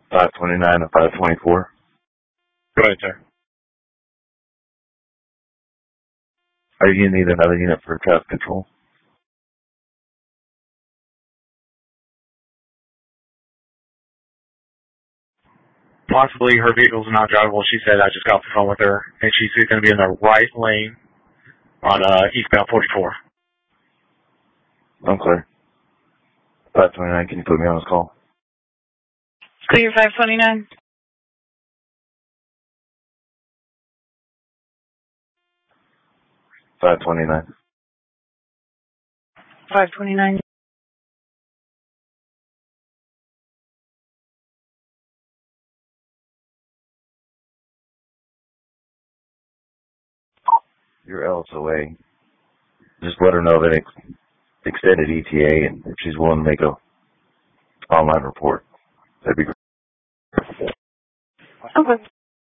529 and 524. Go ahead, sir. Are you going to need another unit for traffic control? Possibly her vehicle's not drivable. She said I just got off the phone with her, and she's going to be in the right lane on eastbound 44. I'm clear. 529, can you put me on this call? Clear 529. 529. 529. Your LSOA. Just let her know that it's extended ETA and if she's willing to make a online report. That'd be great. Okay.